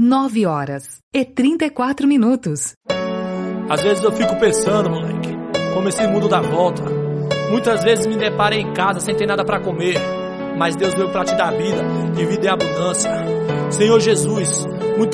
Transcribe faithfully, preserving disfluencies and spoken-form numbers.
nove horas e trinta e quatro minutos. Às vezes eu fico pensando, moleque, como esse mundo dá volta. Muitas vezes me deparei em casa sem ter nada pra comer, mas Deus veio pra te dar vida e vida em abundância. Senhor Jesus,